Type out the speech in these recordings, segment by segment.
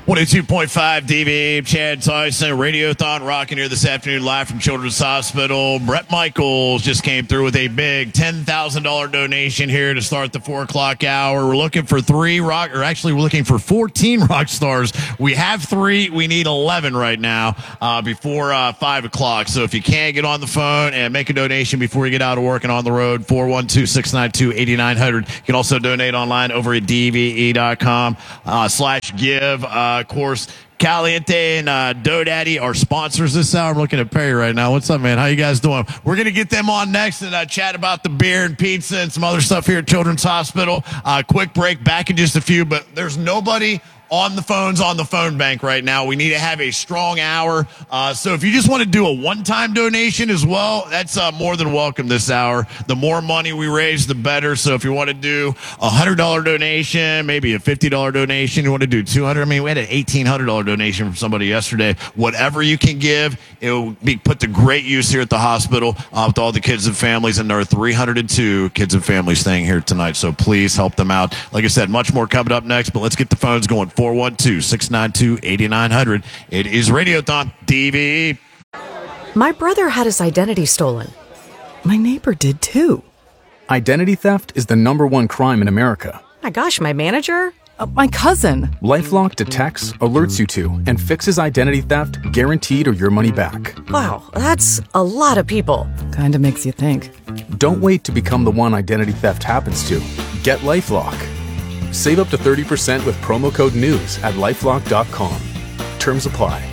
102.5 DV, Chad Tyson, Radiothon rocking here this afternoon live from Children's Hospital. Brett Michaels just came through with a big $10,000 donation here to start the 4 o'clock hour. We're looking for we're looking for 14 rock stars. We have 3. We need 11 right now before 5 o'clock. So if you can get on the phone and make a donation before you get out of work and on the road, 412-692-8900. You can also donate online over at dve.com/give. Of course, Caliente and DoDaddy are sponsors this hour. I'm looking at Perry right now. What's up, man? How you guys doing? We're going to get them on next and chat about the beer and pizza and some other stuff here at Children's Hospital. Quick break, back in just a few, but there's nobody on the phone bank right now. We need to have a strong hour. So if you just want to do a one-time donation as well, that's more than welcome this hour. The more money we raise, the better. So if you want to do a $100 donation, maybe a $50 donation, you want to do $200. I mean, we had an $1,800 donation from somebody yesterday. Whatever you can give, it will be put to great use here at the hospital with all the kids and families. And there are 302 kids and families staying here tonight. So please help them out. Like I said, much more coming up next, but let's get the phones going. 412-692-8900. It is Radiothon DVE. My brother had his identity stolen. My neighbor did too. Identity theft is the #1 crime in America. My gosh, my manager? My cousin. LifeLock detects, alerts you to, and fixes identity theft guaranteed or your money back. Wow, that's a lot of people. Kinda makes you think. Don't wait to become the one identity theft happens to. Get LifeLock. Save up to 30% with promo code NEWS at LifeLock.com. Terms apply.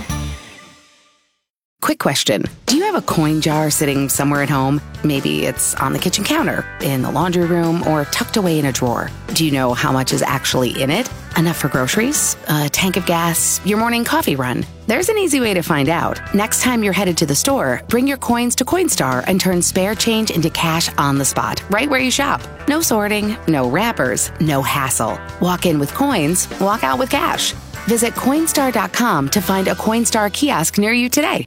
Quick question. Do you have a coin jar sitting somewhere at home? Maybe it's on the kitchen counter, in the laundry room, or tucked away in a drawer. Do you know how much is actually in it? Enough for groceries? A tank of gas? Your morning coffee run? There's an easy way to find out. Next time you're headed to the store, bring your coins to Coinstar and turn spare change into cash on the spot, right where you shop. No sorting, no wrappers, no hassle. Walk in with coins, walk out with cash. Visit Coinstar.com to find a Coinstar kiosk near you today.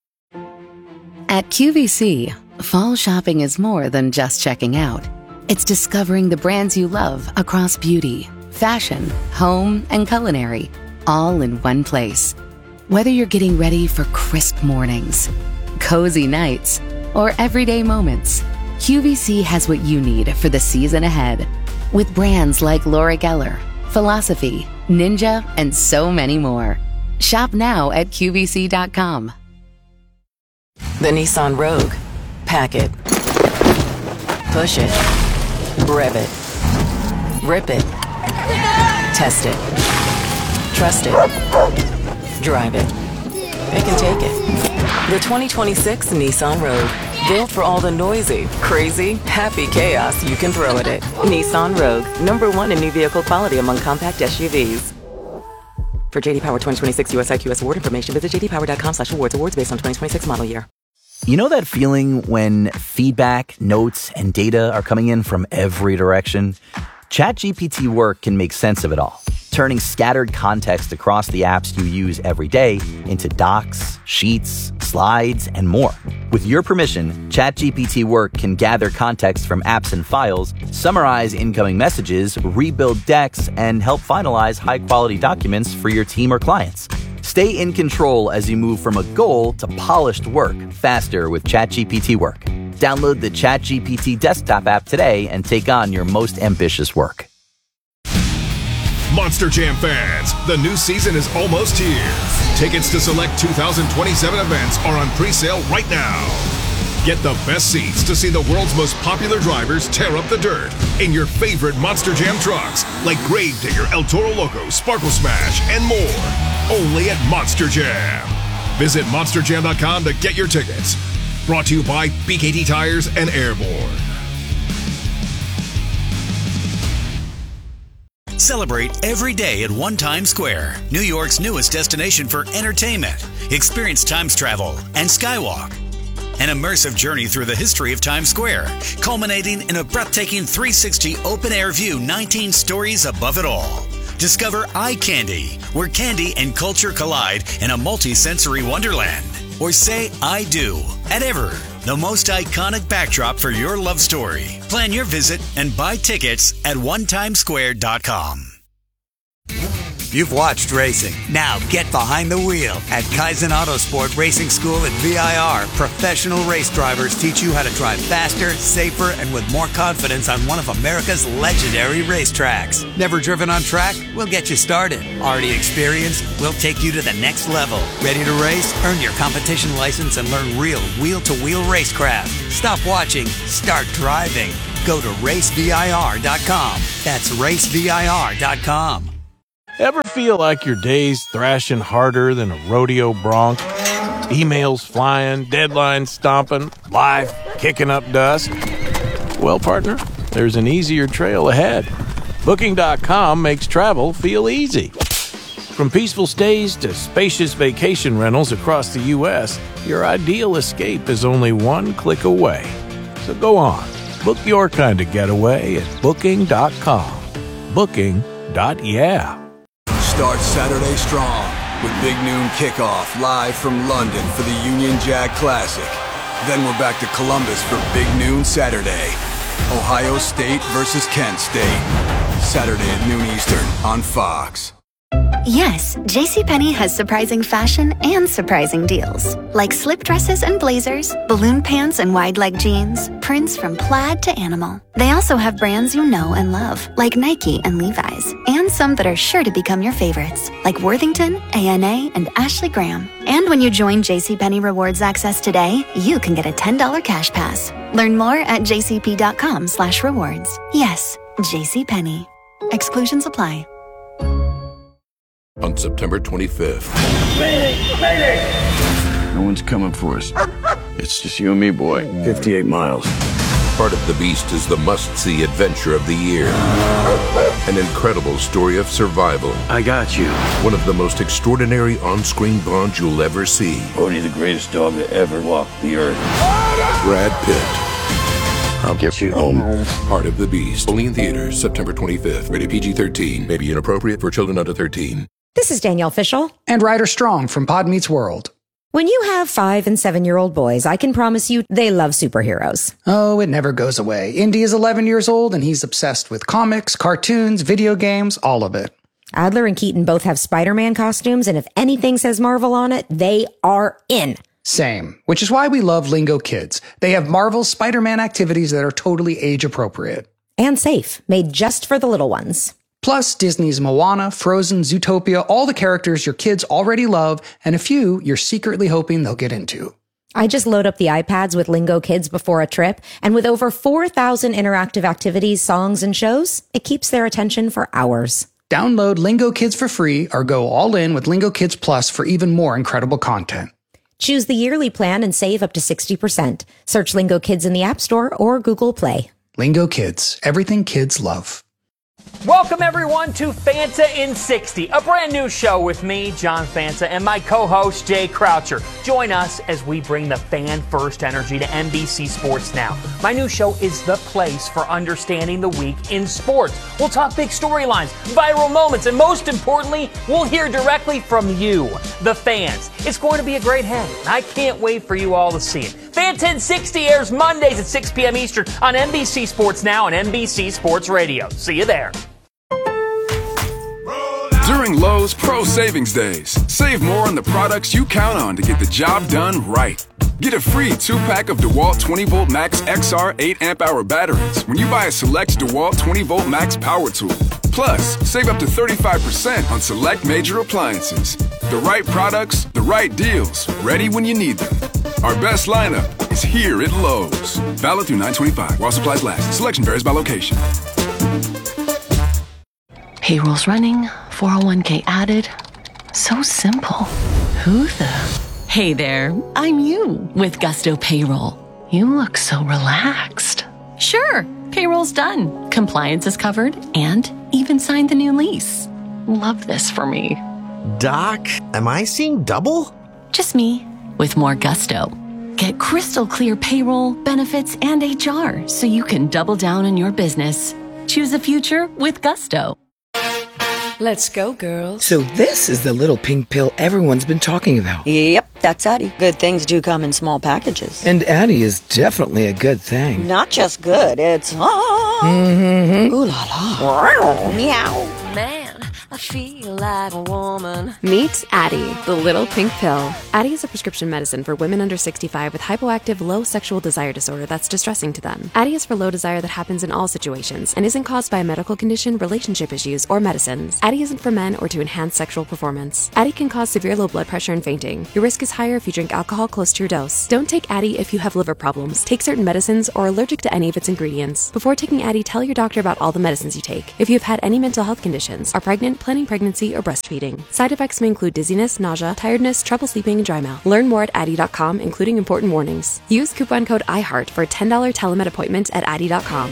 At QVC, fall shopping is more than just checking out. It's discovering the brands you love across beauty, fashion, home, and culinary, all in one place. Whether you're getting ready for crisp mornings, cozy nights, or everyday moments, QVC has what you need for the season ahead. With brands like Laura Geller, Philosophy, Ninja, and so many more. Shop now at QVC.com. The Nissan Rogue. Pack it. Push it. Rev it. Rip it. Test it. Trust it. Drive it. Pick and take it. The 2026 Nissan Rogue. Built for all the noisy, crazy, happy chaos you can throw at it. Nissan Rogue. #1 in new vehicle quality among compact SUVs. For JD Power 2026 US IQS award information, visit jdpower.com/awards. Awards based on 2026 model year. You know that feeling when feedback, notes, and data are coming in from every direction? ChatGPT Work can make sense of it all, turning scattered context across the apps you use every day into docs, sheets, slides, and more. With your permission, ChatGPT Work can gather context from apps and files, summarize incoming messages, rebuild decks, and help finalize high-quality documents for your team or clients. Stay in control as you move from a goal to polished work faster with ChatGPT Work. Download the ChatGPT desktop app today and take on your most ambitious work. Monster Jam fans, the new season is almost here. Tickets to select 2027 events are on pre-sale right now. Get the best seats to see the world's most popular drivers tear up the dirt in your favorite Monster Jam trucks, like Gravedigger, El Toro Loco, Sparkle Smash, and more. Only at Monster Jam. Visit monsterjam.com to get your tickets. Brought to you by BKT Tires and Airborne. Celebrate every day at One Times Square, New York's newest destination for entertainment. Experience Times Travel and Skywalk. An immersive journey through the history of Times Square, culminating in a breathtaking 360 open-air view 19 stories above it all. Discover Eye Candy, where candy and culture collide in a multi-sensory wonderland. Or say I do at Ever, the most iconic backdrop for your love story. Plan your visit and buy tickets at onetimesquare.com. You've watched racing. Now get behind the wheel. At Kaizen Autosport Racing School at VIR, professional race drivers teach you how to drive faster, safer, and with more confidence on one of America's legendary racetracks. Never driven on track? We'll get you started. Already experienced? We'll take you to the next level. Ready to race? Earn your competition license and learn real wheel-to-wheel racecraft. Stop watching. Start driving. Go to racevir.com. That's racevir.com. Ever feel like your day's thrashing harder than a rodeo bronc? Emails flying, deadlines stomping, life kicking up dust? Well, partner, there's an easier trail ahead. Booking.com makes travel feel easy. From peaceful stays to spacious vacation rentals across the U.S., your ideal escape is only one click away. So go on, book your kind of getaway at Booking.com. Booking.yeah. Start Saturday strong with Big Noon Kickoff live from London for the Union Jack Classic. Then we're back to Columbus for Big Noon Saturday. Ohio State versus Kent State. Saturday at noon Eastern on Fox. Yes, JCPenney has surprising fashion and surprising deals. Like slip dresses and blazers, balloon pants and wide leg jeans, prints from plaid to animal. They also have brands you know and love, like Nike and Levi's, and some that are sure to become your favorites, like Worthington, A&A, and Ashley Graham. And when you join JCPenney Rewards Access today, you can get a $10 cash pass. Learn more at jcp.com/rewards. Yes, JCPenney. Exclusions apply. On September 25th. No one's coming for us. It's just you and me, boy. 58 miles. Part of the Beast is the must-see adventure of the year. An incredible story of survival. I got you. One of the most extraordinary on-screen bonds you'll ever see. Odie, the greatest dog to ever walk the earth. Brad Pitt. I'll get you home. Part of the Beast. Only in theaters September 25th. Rated PG-13. May be inappropriate for children under 13. This is Danielle Fishel. And Ryder Strong from Pod Meets World. When you have 5- and 7-year-old boys, I can promise you they love superheroes. Oh, it never goes away. Indy is 11 years old and he's obsessed with comics, cartoons, video games, all of it. Adler and Keaton both have Spider-Man costumes, and if anything says Marvel on it, they are in. Same, which is why we love Lingo Kids. They have Marvel's Spider-Man activities that are totally age appropriate. And safe, made just for the little ones. Plus, Disney's Moana, Frozen, Zootopia, all the characters your kids already love, and a few you're secretly hoping they'll get into. I just load up the iPads with Lingo Kids before a trip, and with over 4,000 interactive activities, songs, and shows, it keeps their attention for hours. Download Lingo Kids for free or go all in with Lingo Kids Plus for even more incredible content. Choose the yearly plan and save up to 60%. Search Lingo Kids in the App Store or Google Play. Lingo Kids, everything kids love. Welcome, everyone, to Fanta in 60, a brand new show with me, John Fanta, and my co-host, Jay Croucher. Join us as we bring the fan-first energy to NBC Sports Now. My new show is the place for understanding the week in sports. We'll talk big storylines, viral moments, and most importantly, we'll hear directly from you, the fans. It's going to be a great hang. I can't wait for you all to see it. Fanta in 60 airs Mondays at 6 p.m. Eastern on NBC Sports Now and NBC Sports Radio. See you there. During Lowe's Pro Savings Days, save more on the products you count on to get the job done right. Get a free 2-pack of DeWalt 20-volt Max XR 8-amp-hour batteries when you buy a select DeWalt 20-volt Max power tool. Plus, save up to 35% on select major appliances. The right products, the right deals, ready when you need them. Our best lineup is here at Lowe's. Valid through 9/25 while supplies last. Selection varies by location. Payroll's running, 401k added. So simple. Who the? Hey there, I'm you with Gusto Payroll. You look so relaxed. Sure, payroll's done. Compliance is covered and even signed the new lease. Love this for me. Doc, am I seeing double? Just me with more Gusto. Get crystal clear payroll, benefits, and HR so you can double down on your business. Choose a future with Gusto. Let's go, girls. So this is the little pink pill everyone's been talking about. Yep, that's Addie. Good things do come in small packages. And Addie is definitely a good thing. Not just good, it's... Mm-hmm. Ooh la la. Meow. Man, I feel like a woman. Meet Addie, the little pink pill. Addie is a prescription medicine for women under 65 with hypoactive low sexual desire disorder that's distressing to them. Addie is for low desire that happens in all situations and isn't caused by a medical condition, relationship issues, or medicines. Addie isn't for men or to enhance sexual performance. Addie can cause severe low blood pressure and fainting. Your risk is higher if you drink alcohol close to your dose. Don't take Addie if you have liver problems, take certain medicines, or are allergic to any of its ingredients. Before taking Addie, tell your doctor about all the medicines you take. If you have had any mental health conditions, are pregnant, planning pregnancy, or breastfeeding. Side effects may include dizziness, nausea, tiredness, trouble sleeping, and dry mouth. Learn more at Addie.com, including important warnings. Use coupon code IHEART for a $10 telemed appointment at Addie.com.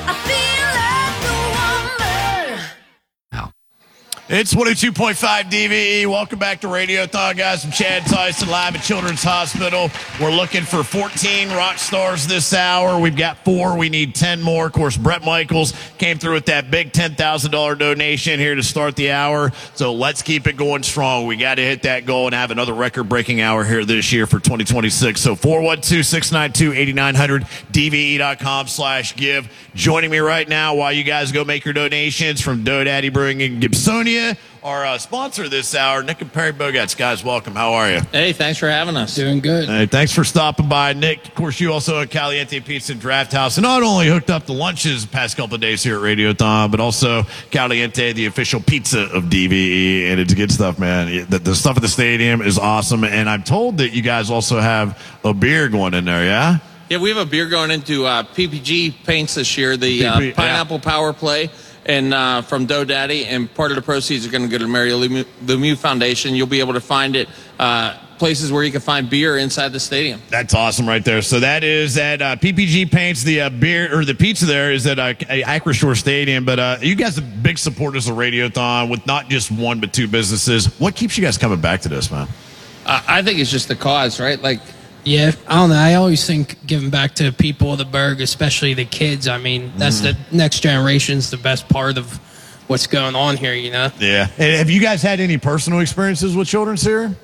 It's 102.5 DVE. Welcome back to Radiothon, guys. I'm Chad Tyson, live at Children's Hospital. We're looking for 14 rock stars this hour. We've got 4. We need 10 more. Of course, Bret Michaels came through with that big $10,000 donation here to start the hour. So let's keep it going strong. We got to hit that goal and have another record-breaking hour here this year for 2026. So 412-692-8900, DVE.com/give. Joining me right now while you guys go make your donations from DoDaddy Brewing in Gibsonia. Our sponsor this hour, Nick and Perry Bogats. Guys, welcome. How are you? Hey, thanks for having us. Doing good. Hey, thanks for stopping by, Nick. Of course, you also at Caliente Pizza and Draft House. And not only hooked up the lunches the past couple of days here at Radiothon, but also Caliente, the official pizza of DVE. And it's good stuff, man. The stuff at the stadium is awesome. And I'm told that you guys also have a beer going in there, yeah? Yeah, we have a beer going into PPG Paints this year, the Pineapple Power Play. And from DoDaddy, and part of the proceeds are going to go to Mario Lemieux Foundation. You'll be able to find it places where you can find beer inside the stadium. That's awesome right there. So that is at PPG Paints. The beer or the pizza there is at Acrisure Stadium. But you guys are big supporters of Radiothon with not just one but 2 businesses. What keeps you guys coming back to this, man? I think it's just the cause, right? Like. Yeah, I don't know. I always think giving back to people of the Berg, especially the kids, I mean, that's the next generation's the best part of what's going on here, you know? Yeah. And have you guys had any personal experiences with children's here?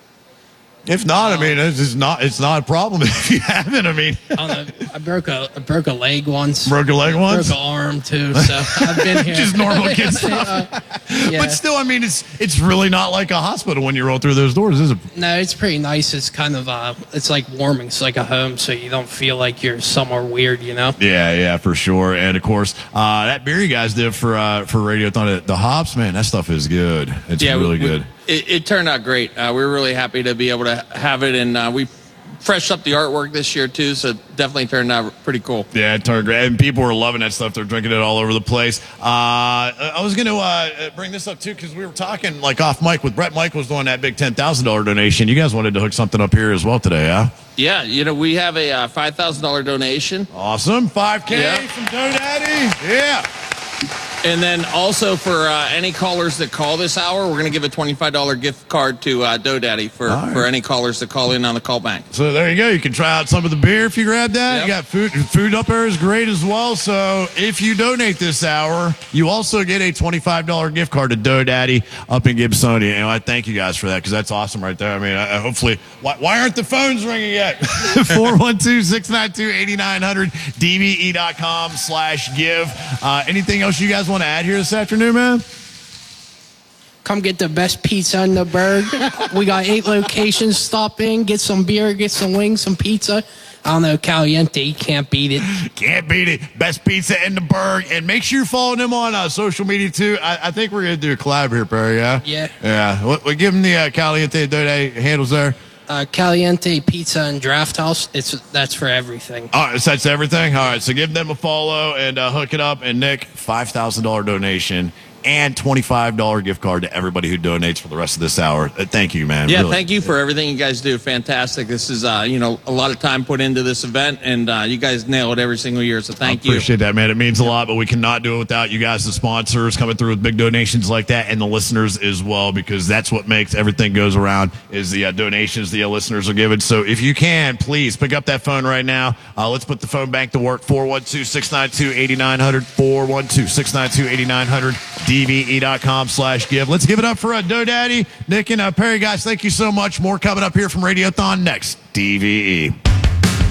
If not, I mean, it's not a problem if you haven't. I mean, I don't know. I broke a leg once. Broke a leg once? Broke an arm too. So I've been here. Just normal kid stuff. Yeah. But still, I mean, it's really not like a hospital when you roll through those doors, is it? No, it's pretty nice. It's kind of it's like warming. It's like a home, so you don't feel like you're somewhere weird, you know? Yeah, for sure. And of course, that beer you guys did for Radiothon, the hops, man, that stuff is good. It's really good. It turned out great. We were really happy to be able to have it, and we freshed up the artwork this year too, so it definitely turned out pretty cool. Yeah, it turned great, and people were loving that stuff. They're drinking it all over the place. I was going to bring this up too because we were talking like off mic with Bret Michaels doing that big $10,000 donation. You guys wanted to hook something up here as well today, huh? Yeah, you know, we have a $5,000 donation. Awesome, $5K from GoDaddy. Yeah. And then also for any callers that call this hour, we're going to give a $25 gift card to DoDaddy for any callers that call in on the call bank. So there you go. You can try out some of the beer if you grab that. Yep. You got food up there is great as well. So if you donate this hour, you also get a $25 gift card to DoDaddy up in Gibsonia. And I thank you guys for that because that's awesome right there. I mean, hopefully, why aren't the phones ringing yet? 412-692-8900, DVE.com/give. Anything else you guys want to add here this afternoon, man? Come get the best pizza in the Berg. We got 8 locations. Stop in, get some beer, get some wings, some pizza. I don't know, Caliente, you can't beat it. Can't beat it. Best pizza in the Berg. And make sure you follow them on social media, too. I think we're going to do a collab here, Perry, yeah? Yeah. Yeah. We give them the Caliente DoDaddy handles there. Caliente Pizza and Draft House. That's for everything. All right, so that's everything? All right, so give them a follow and hook it up. And, Nick, $5,000 donation and $25 gift card to everybody who donates for the rest of this hour. Thank you, man. Yeah, really. Thank you for everything you guys do. Fantastic. This is, a lot of time put into this event, and you guys nail it every single year, so thank you. Appreciate that, man. It means a lot, but we cannot do it without you guys, the sponsors, coming through with big donations like that, and the listeners as well, because that's what makes everything goes around is the donations the listeners are giving. So if you can, please pick up that phone right now. Let's put the phone bank to work. 412-692-8900, 412-692-8900, DVE.com/give. Let's give it up for DoDaddy, Nick, and Perry. Guys, thank you so much. More coming up here from Radiothon next. DVE.